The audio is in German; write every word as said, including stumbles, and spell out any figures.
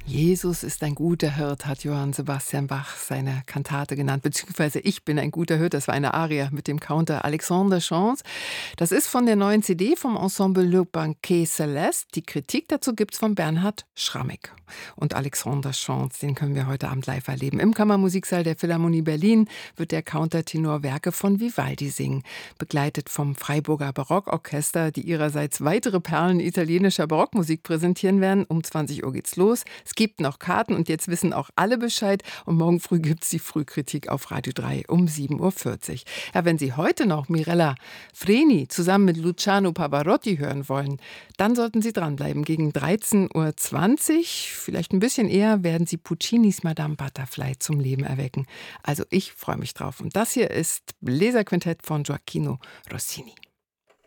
Jesus ist ein guter Hirt, hat Johann Sebastian Bach seine Kantate genannt, beziehungsweise Ich bin ein guter Hirt, das war eine Arie mit dem Counter Alexandre Chance. Das ist von der neuen C D vom Ensemble Le Banquet Céleste. Die Kritik dazu gibt's von Bernhard Schrammick. Und Alexandre Chance, den können wir heute Abend live erleben. Im Kammermusiksaal der Philharmonie Berlin wird der Countertenor Werke von Vivaldi singen, begleitet vom Freiburger Barockorchester, die ihrerseits weitere Perlen italienischer Barockmusik präsentieren werden. Um zwanzig Uhr geht's los. Es gibt noch Karten und jetzt wissen auch alle Bescheid. Und morgen früh gibt's die Frühkritik auf Radio drei um sieben Uhr vierzig. Ja, wenn Sie heute noch Mirella Freni zusammen mit Luciano Pavarotti hören wollen, dann sollten Sie dranbleiben. Gegen dreizehn Uhr zwanzig, vielleicht ein bisschen eher, werden Sie Puccinis Madame Butterfly zum Leben erwecken. Also ich freue mich drauf. Und das hier ist Bläserquintett von Gioacchino Rossini.